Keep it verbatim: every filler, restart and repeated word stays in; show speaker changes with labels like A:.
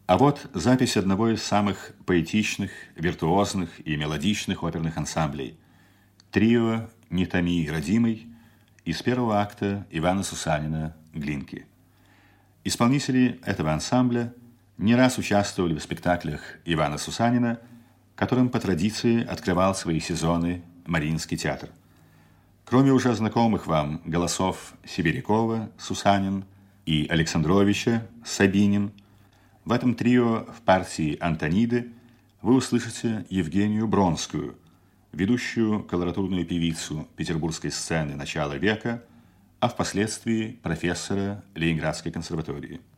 A: А вот запись одного из самых поэтичных, виртуозных и мелодичных оперных ансамблей. Трио «Не томи, родимый» из первого акта Ивана Сусанина «Глинки». Исполнители этого ансамбля не раз участвовали в спектаклях Ивана Сусанина, которым по традиции открывал свои сезоны Мариинский театр. Кроме уже знакомых вам голосов Сибирякова, Сусанин и Александровича, Сабинин, в этом трио в партии Антониды вы услышите Евгению Бронскую, ведущую колоратурную певицу петербургской сцены начала века, а впоследствии профессора Ленинградской консерватории.